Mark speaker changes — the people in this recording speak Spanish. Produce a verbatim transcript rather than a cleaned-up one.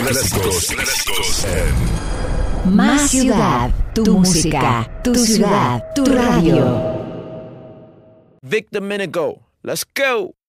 Speaker 1: clásicos, clásicos en
Speaker 2: Más Ciudad, tu música, tu ciudad, tu radio.
Speaker 3: Vic Domenico, let's go.